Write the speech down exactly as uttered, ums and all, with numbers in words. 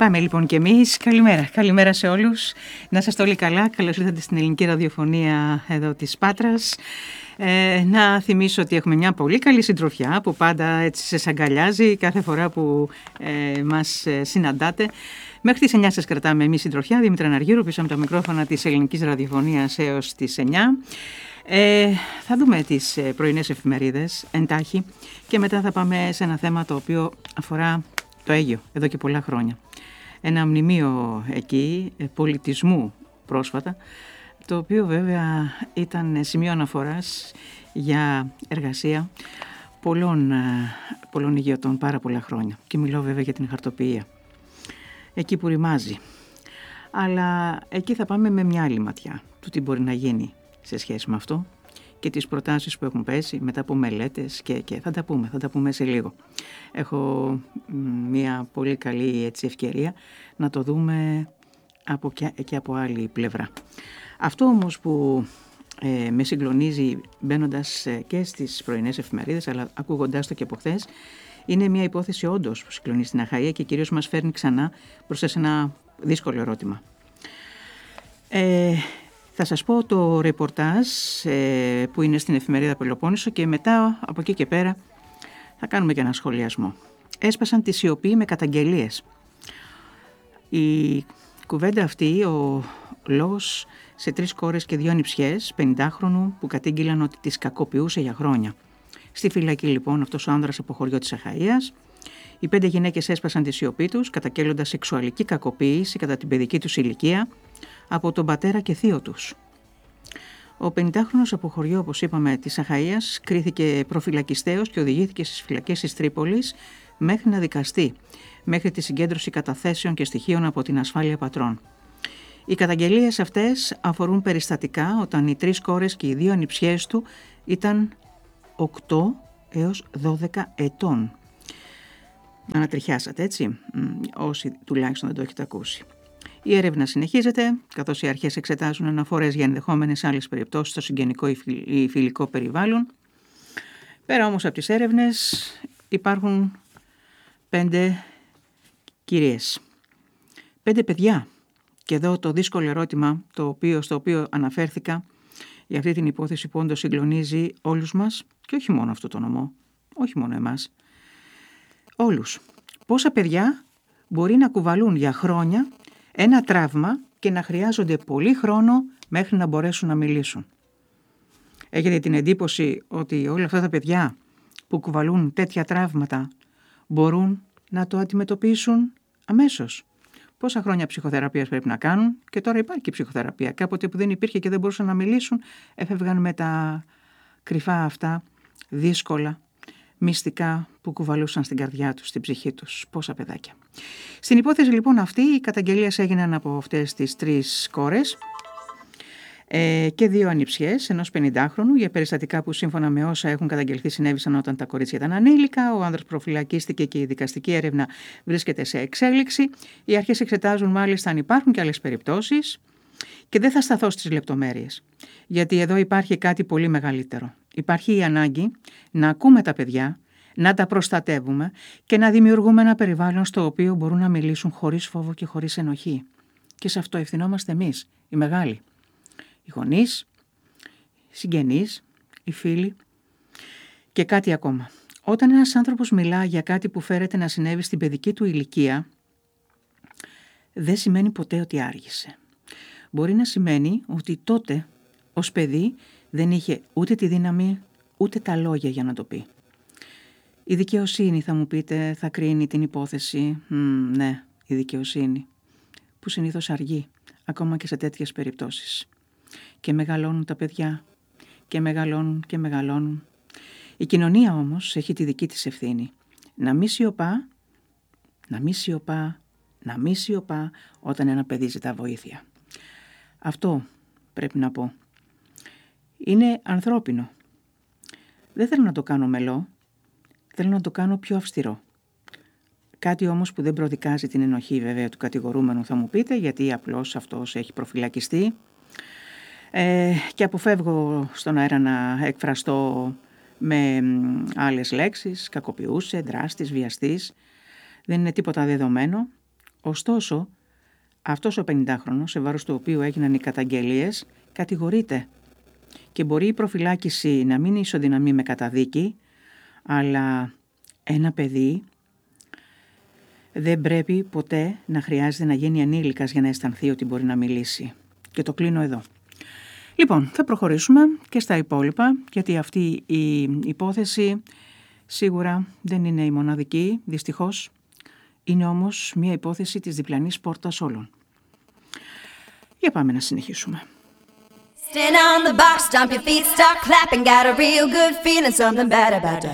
Πάμε λοιπόν κι εμείς. Καλημέρα. Καλημέρα σε όλους. Να είστε όλοι καλά. Καλώς ήρθατε στην ελληνική ραδιοφωνία εδώ της Πάτρας. Ε, να θυμίσω ότι έχουμε μια πολύ καλή συντροφιά που πάντα έτσι σε αγκαλιάζει κάθε φορά που ε, μας συναντάτε. Μέχρι τις εννιά σας κρατάμε εμείς συντροφιά. Δήμητρα Ναργύρου πίσω από τα μικρόφωνα της ελληνικής ραδιοφωνίας έως τις εννιά. Ε, θα δούμε τις πρωινές εφημερίδες εντάχει και μετά θα πάμε σε ένα θέμα το οποίο αφορά το Αίγυο εδώ και πολλά χρόνια. Ένα μνημείο εκεί πολιτισμού πρόσφατα, το οποίο βέβαια ήταν σημείο αναφοράς για εργασία πολλών, πολλών ηγετών πάρα πολλά χρόνια. Και μιλώ βέβαια για την χαρτοποιία. Εκεί που ρημάζει. Αλλά εκεί θα πάμε με μια άλλη ματιά του τι μπορεί να γίνει σε σχέση με αυτό και τις προτάσεις που έχουν πέσει μετά από μελέτες και, και θα τα πούμε, θα τα πούμε σε λίγο. Έχω μια πολύ καλή έτσι, ευκαιρία να το δούμε από και, και από άλλη πλευρά. Αυτό όμως που ε, με συγκλονίζει μπαίνοντας και στις πρωινές εφημερίδες αλλά ακούγοντάς το και από χθες, είναι μια υπόθεση όντως που συγκλονίζει στην Αχαΐα και κυρίως μας φέρνει ξανά μπροστά σε ένα δύσκολο ερώτημα. Ε, Θα σας πω το ρεπορτάζ ε, που είναι στην εφημερίδα Πελοπόννησο και μετά από εκεί και πέρα θα κάνουμε και ένα σχολιασμό. Έσπασαν τη σιωπή με καταγγελίες. Η κουβέντα αυτή, ο λόγος σε τρεις κόρες και δύο ανιψιές πενηντάχρονου που κατήγγειλαν ότι τις κακοποιούσε για χρόνια. Στη φυλακή λοιπόν αυτός ο άνδρας από χωριό της Αχαΐας. Οι πέντε γυναίκες έσπασαν τη σιωπή τους καταγγέλλοντας σεξουαλική κακοποίηση κατά την παιδική τους ηλικία από τον πατέρα και θείο τους. Ο πενηντάχρονος από χωριό, όπως είπαμε, της Αχαΐας κρίθηκε προφυλακιστέως και οδηγήθηκε στις φυλακές της Τρίπολης μέχρι να δικαστεί, μέχρι τη συγκέντρωση καταθέσεων και στοιχείων από την ασφάλεια πατρών. Οι καταγγελίες αυτές αφορούν περιστατικά όταν οι τρεις κόρες και οι δύο ανιψιές του ήταν οκτώ έως δώδεκα ετών. Ανατριχιάσατε έτσι, όσοι τουλάχιστον δεν το έχετε ακούσει. Η έρευνα συνεχίζεται, καθώς οι αρχές εξετάζουν αναφορές για ενδεχόμενες άλλες περιπτώσεις στο συγγενικό ή φιλικό περιβάλλον. Πέρα όμως από τις έρευνες υπάρχουν πέντε κυρίες, πέντε παιδιά. Και εδώ το δύσκολο ερώτημα το οποίο, στο οποίο αναφέρθηκα για αυτή την υπόθεση που όντως συγκλονίζει όλους μας και όχι μόνο αυτό το νομό, όχι μόνο εμάς, όλους. Πόσα παιδιά μπορεί να κουβαλούν για χρόνια ένα τραύμα και να χρειάζονται πολύ χρόνο μέχρι να μπορέσουν να μιλήσουν. Έχετε την εντύπωση ότι όλα αυτά τα παιδιά που κουβαλούν τέτοια τραύματα μπορούν να το αντιμετωπίσουν αμέσως. Πόσα χρόνια ψυχοθεραπείας πρέπει να κάνουν και τώρα υπάρχει και ψυχοθεραπεία. Κάποτε που δεν υπήρχε και δεν μπορούσαν να μιλήσουν, έφευγαν με τα κρυφά αυτά, δύσκολα, μυστικά που κουβαλούσαν στην καρδιά τους, στην ψυχή τους. Πόσα παιδάκια. Στην υπόθεση λοιπόν αυτή οι καταγγελίες έγιναν από αυτές τις τρεις κόρες ε, και δύο ανιψιές ενός πενηντάχρονου για περιστατικά που σύμφωνα με όσα έχουν καταγγελθεί συνέβησαν όταν τα κορίτσια ήταν ανήλικα. Ο άνδρας προφυλακίστηκε και η δικαστική έρευνα βρίσκεται σε εξέλιξη. Οι αρχές εξετάζουν μάλιστα αν υπάρχουν και άλλες περιπτώσεις και δεν θα σταθώ στις λεπτομέρειες γιατί εδώ υπάρχει κάτι πολύ μεγαλύτερο. Υπάρχει η ανάγκη να ακούμε τα παιδιά, να τα προστατεύουμε και να δημιουργούμε ένα περιβάλλον στο οποίο μπορούν να μιλήσουν χωρίς φόβο και χωρίς ενοχή. Και σε αυτό ευθυνόμαστε εμείς, οι μεγάλοι. Οι γονείς, οι συγγενείς, οι φίλοι. Και κάτι ακόμα. Όταν ένας άνθρωπος μιλά για κάτι που φέρεται να συνέβη στην παιδική του ηλικία, δεν σημαίνει ποτέ ότι άργησε. Μπορεί να σημαίνει ότι τότε, ως παιδί, δεν είχε ούτε τη δύναμη, ούτε τα λόγια για να το πει. Η δικαιοσύνη, θα μου πείτε, θα κρίνει την υπόθεση. Μ, ναι, η δικαιοσύνη, που συνήθως αργεί, ακόμα και σε τέτοιες περιπτώσεις. Και μεγαλώνουν τα παιδιά, και μεγαλώνουν και μεγαλώνουν. Η κοινωνία όμως έχει τη δική της ευθύνη. Να μη σιωπά, να μη σιωπά, να μη σιωπά όταν ένα παιδί ζητά βοήθεια. Αυτό πρέπει να πω. Είναι ανθρώπινο. Δεν θέλω να το κάνω μελό, θέλω να το κάνω πιο αυστηρό. Κάτι όμως που δεν προδικάζει την ενοχή βέβαια του κατηγορούμενου, θα μου πείτε, γιατί απλώς αυτός έχει προφυλακιστεί ε, και αποφεύγω στον αέρα να εκφραστώ με άλλες λέξεις, κακοποιούσε, δράστης, βιαστής. Δεν είναι τίποτα δεδομένο. Ωστόσο, αυτός ο πενηντάχρονος, σε βάρος του οποίου έγιναν οι καταγγελίες, κατηγορείται και μπορεί η προφυλάκηση να μην ισοδυναμεί με καταδίκη, αλλά ένα παιδί δεν πρέπει ποτέ να χρειάζεται να γίνει ανήλικας για να αισθανθεί ότι μπορεί να μιλήσει. Και το κλείνω εδώ. Λοιπόν, θα προχωρήσουμε και στα υπόλοιπα, γιατί αυτή η υπόθεση σίγουρα δεν είναι η μοναδική, δυστυχώς. Είναι όμως μια υπόθεση της διπλανής πόρτας όλων. Για πάμε να συνεχίσουμε. Stand on the box, stomp your feet, start clapping. Got a real good feeling, something bad about to